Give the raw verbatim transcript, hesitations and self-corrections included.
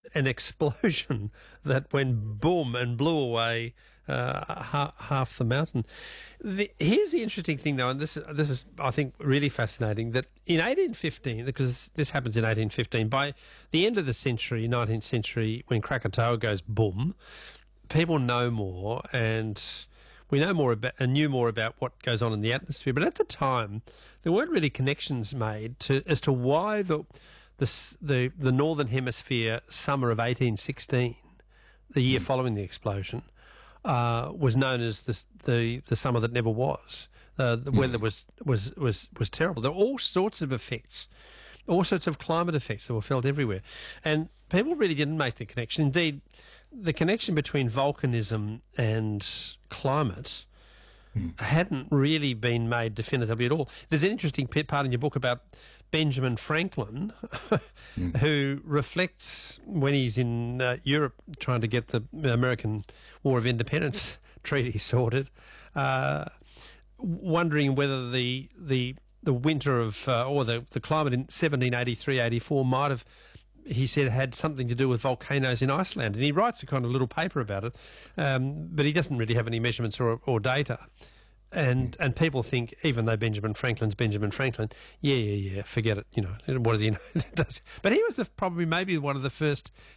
an explosion that went boom and blew away uh, ha- half the mountain. The, here's the interesting thing, though, and this is, this is, I think, really fascinating, that in eighteen fifteen, because this happens in eighteen fifteen, by the end of the century, nineteenth century, when Krakatoa goes boom, people know more, and we know more about and knew more about what goes on in the atmosphere. But at the time, there weren't really connections made to as to why the the the, the northern hemisphere summer of eighteen sixteen, the year mm. following the explosion, uh, was known as the the the summer that never was. Uh, the mm. weather was was was was terrible. There were all sorts of effects, all sorts of climate effects that were felt everywhere, and people really didn't make the connection. Indeed, the connection between volcanism and climate mm. hadn't really been made definitively at all. There's an interesting part in your book about Benjamin Franklin, mm. who reflects when he's in uh, Europe trying to get the American War of Independence treaty sorted, uh, wondering whether the the the winter of uh, or the the climate in seventeen eighty-three eighty-four might have, he said, had something to do with volcanoes in Iceland. And he writes a kind of little paper about it, um, but he doesn't really have any measurements or, or data. And and people think, even though Benjamin Franklin's Benjamin Franklin, yeah, yeah, yeah, forget it, you know, what does he know? It does. But he was the, probably maybe one of the first